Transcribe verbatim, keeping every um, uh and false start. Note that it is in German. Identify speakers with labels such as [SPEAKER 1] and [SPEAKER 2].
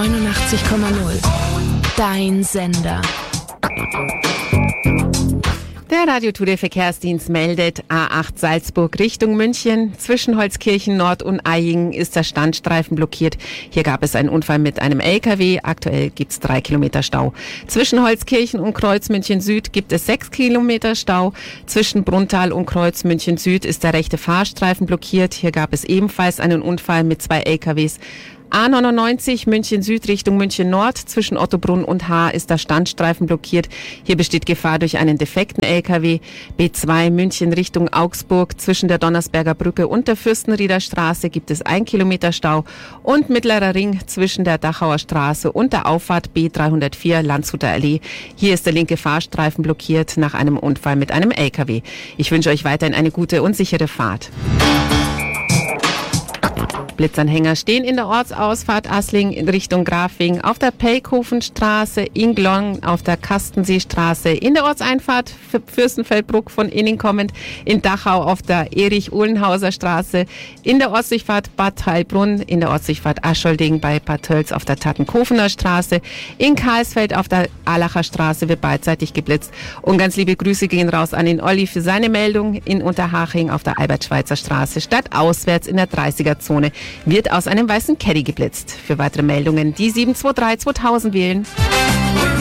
[SPEAKER 1] neunundachtzig Komma null. Dein Sender.
[SPEAKER 2] Der Radio Tour Verkehrsdienst meldet A acht Salzburg Richtung München. Zwischen Holzkirchen Nord und Eyingen ist der Standstreifen blockiert. Hier gab es einen Unfall mit einem L K W. Aktuell gibt es drei Kilometer Stau. Zwischen Holzkirchen und Kreuz München Süd gibt es sechs Kilometer Stau. Zwischen Brunnthal und Kreuz München Süd ist der rechte Fahrstreifen blockiert. Hier gab es ebenfalls einen Unfall mit zwei L K Ws. A neunundneunzig München Süd Richtung München Nord. Zwischen Ottobrunn und Haar ist der Standstreifen blockiert. Hier besteht Gefahr durch einen defekten L K W. B zwei München Richtung Augsburg. Zwischen der Donnersberger Brücke und der Fürstenrieder Straße gibt es ein Kilometer Stau. Und Mittlerer Ring zwischen der Dachauer Straße und der Auffahrt B dreihundertvier Landshuter Allee. Hier ist der linke Fahrstreifen blockiert nach einem Unfall mit einem L K W. Ich wünsche euch weiterhin eine gute und sichere Fahrt. Blitzanhänger stehen in der Ortsausfahrt Assling in Richtung Grafing, auf der Pelkhofenstraße, in Glonn, auf der Kastenseestraße, in der Ortseinfahrt Fürstenfeldbruck von innen kommend, in Dachau auf der Erich-Uhlenhauser Straße, in der Ortsdurchfahrt Bad Heilbrunn, in der Ortsdurchfahrt Ascholdding bei Bad Tölz auf der Tattenkofener Straße, in Karlsfeld auf der Allacher Straße wird beidseitig geblitzt. Und ganz liebe Grüße gehen raus an den Olli für seine Meldung. In Unterhaching auf der Albert-Schweitzer Straße, stadtauswärts in der dreißiger-Zone, wird aus einem weißen Caddy geblitzt. Für weitere Meldungen die sieben zwei drei zweitausend wählen.